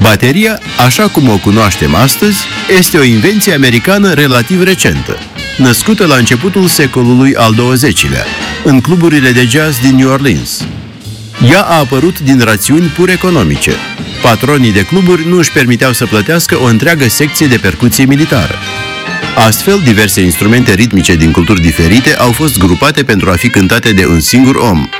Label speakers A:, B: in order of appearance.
A: Bateria, așa cum o cunoaștem astăzi, este o invenție americană relativ recentă, născută la începutul secolului al XX-lea, în cluburile de jazz din New Orleans. Ea a apărut din rațiuni pur economice. Patronii de cluburi nu își permiteau să plătească o întreagă secție de percuție militară. Astfel, diverse instrumente ritmice din culturi diferite au fost grupate pentru a fi cântate de un singur om,